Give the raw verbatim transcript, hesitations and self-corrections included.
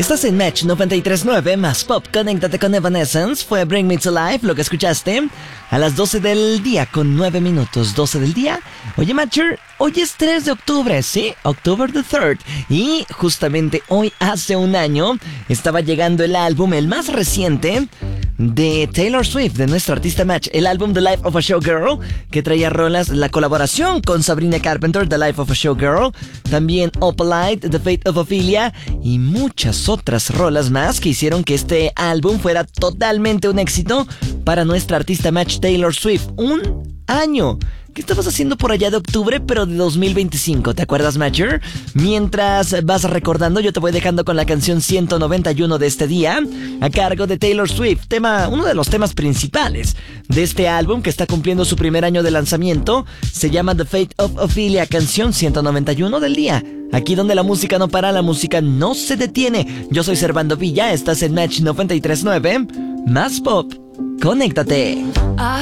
Estás en Match noventa y tres punto nueve más Pop. Conéctate con Evanescence. Fue Bring Me to Life lo que escuchaste a las doce del día con nueve minutos. doce del día. Oye, Matcher, hoy es tres de octubre, ¿sí? October the third. Y justamente hoy, hace un año, estaba llegando el álbum, el más reciente, de Taylor Swift, de nuestra artista Match. El álbum The Life of a Showgirl, que traía rolas, la colaboración con Sabrina Carpenter, The Life of a Showgirl. También Opalite, The Fate of Ophelia. Y muchas otras rolas más que hicieron que este álbum fuera totalmente un éxito para nuestra artista Match, Taylor Swift. Un año. ¿Qué estabas haciendo por allá de octubre, pero de dos mil veinticinco? ¿Te acuerdas, Matcher? Mientras vas recordando, yo te voy dejando con la canción ciento noventa y uno de este día, a cargo de Taylor Swift, tema, uno de los temas principales de este álbum que está cumpliendo su primer año de lanzamiento. Se llama The Fate of Ophelia, canción ciento noventa y uno del día. Aquí donde la música no para, la música no se detiene. Yo soy Servando Villa, estás en Match noventa y tres punto nueve, más Pop. Conéctate.